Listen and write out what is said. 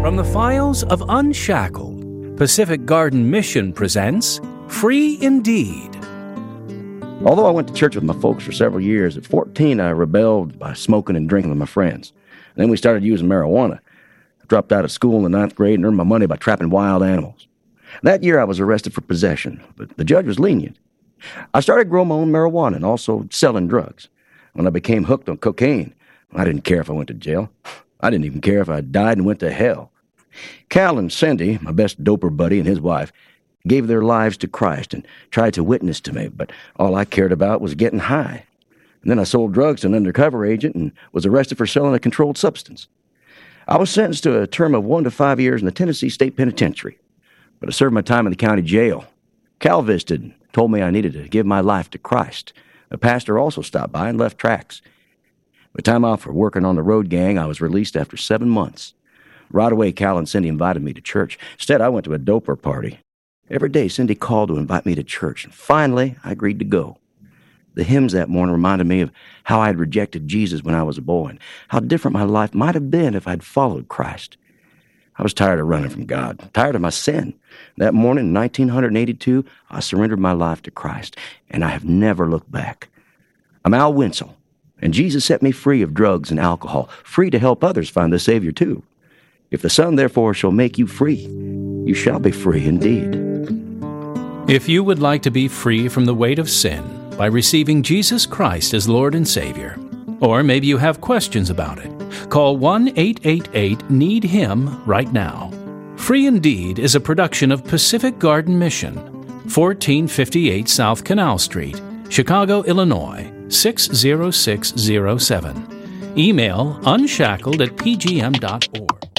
From the files of Unshackled, Pacific Garden Mission presents Free Indeed. Although I went to church with my folks for several years, at 14 I rebelled by smoking and drinking with my friends. And then we started using marijuana. I dropped out of school in the 9th grade and earned my money by trapping wild animals. That year I was arrested for possession, but the judge was lenient. I started growing my own marijuana and also selling drugs. When I became hooked on cocaine, I didn't care if I went to jail. I didn't even care if I died and went to hell. Cal and Cindy, my best doper buddy, and his wife, gave their lives to Christ and tried to witness to me, but all I cared about was getting high. And then I sold drugs to an undercover agent and was arrested for selling a controlled substance. I was sentenced to a term of 1 to 5 years in the Tennessee State Penitentiary, but I served my time in the county jail. Cal visited and told me I needed to give my life to Christ. The pastor also stopped by and left tracts. With time off for working on the road gang, I was released after 7 months. Right away, Cal and Cindy invited me to church. Instead, I went to a doper party. Every day, Cindy called to invite me to church, and finally, I agreed to go. The hymns that morning reminded me of how I had rejected Jesus when I was a boy, and how different my life might have been if I'd followed Christ. I was tired of running from God, tired of my sin. That morning in 1982, I surrendered my life to Christ, and I have never looked back. I'm Al Winsel, and Jesus set me free of drugs and alcohol, free to help others find the Savior too. If the Son therefore shall make you free, you shall be free indeed. If you would like to be free from the weight of sin by receiving Jesus Christ as Lord and Savior, or maybe you have questions about it, call 1-888-NEED-HIM right now. Free Indeed is a production of Pacific Garden Mission, 1458 South Canal Street, Chicago, Illinois, 60607. Email unshackled@pgm.org.